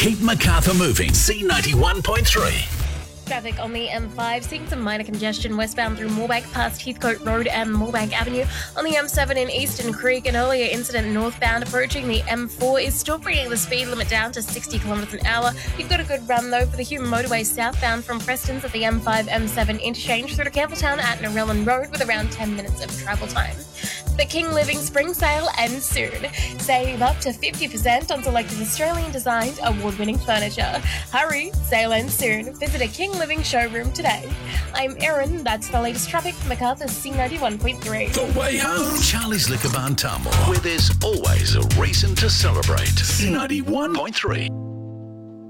Keep Macarthur moving. C91.3. Traffic on the M5, seeing some minor congestion westbound through Moorebank past Heathcote Road and Moorebank Avenue. On the M7 in Eastern Creek, an earlier incident northbound approaching the M4 is still bringing the speed limit down to 60 kilometres an hour. You've got a good run though for the Hume Motorway southbound from Preston's at the M5, M7 interchange through to Campbelltown at Narellan Road with around 10 minutes of travel time. The King Living Spring Sale ends soon. Save up to 50% on selected Australian-designed, award-winning furniture. Hurry, sale ends soon. Visit a King Living showroom today. I'm Erin, that's the latest traffic from Macarthur's C91.3. The way home. Charlie's Liquor Barn Tamworth, where there's always a reason to celebrate. C91.3.